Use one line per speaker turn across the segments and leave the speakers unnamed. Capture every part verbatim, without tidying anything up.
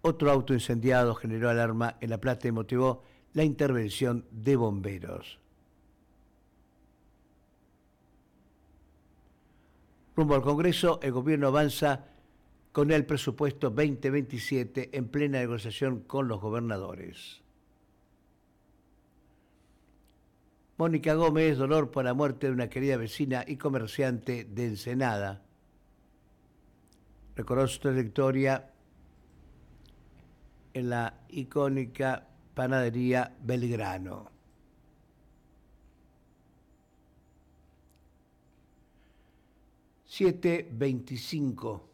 Otro auto incendiado generó alarma en La Plata y motivó la intervención de bomberos. Rumbo al Congreso, el gobierno avanza con el presupuesto veinte veintisiete en plena negociación con los gobernadores. Mónica Gómez, dolor por la muerte de una querida vecina y comerciante de Ensenada. Recordó su trayectoria en la icónica panadería Belgrano. siete veinticinco.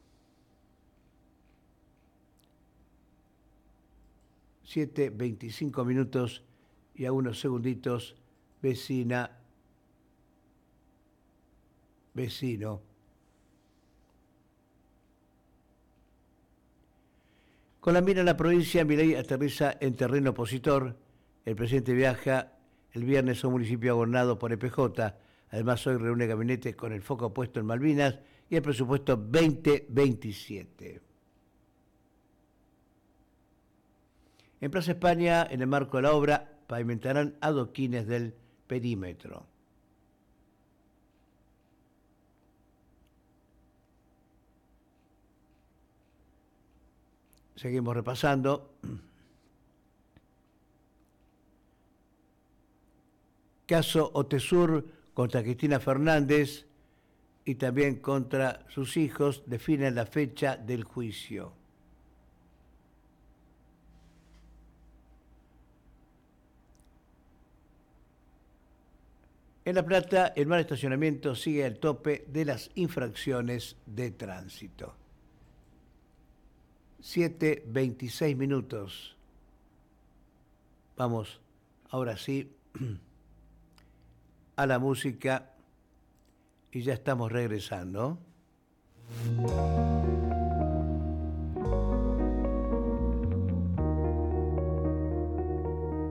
siete veinticinco minutos y a unos segunditos, vecina, vecino. Con la mira en la provincia, Milei aterriza en terreno opositor. El presidente viaja el viernes a un municipio gobernado por E P J. Además, hoy reúne gabinete con el foco puesto en Malvinas y el presupuesto veinte veintisiete. En Plaza España, en el marco de la obra, pavimentarán adoquines del perímetro. Seguimos repasando. Caso Otesur contra Cristina Fernández y también contra sus hijos definen la fecha del juicio. En La Plata, el mal estacionamiento sigue al tope de las infracciones de tránsito. siete veintiséis minutos. Vamos, ahora sí, a la música y ya estamos regresando.